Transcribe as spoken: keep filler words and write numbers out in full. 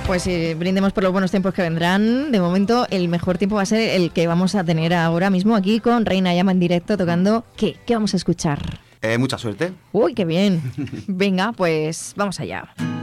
Pues eh, brindemos por los buenos tiempos que vendrán. De momento, el mejor tiempo va a ser el que vamos a tener ahora mismo aquí con Reina Llama en directo tocando. ¿Qué? ¿Qué vamos a escuchar? Eh, mucha suerte. Uy, qué bien. Venga, pues vamos allá.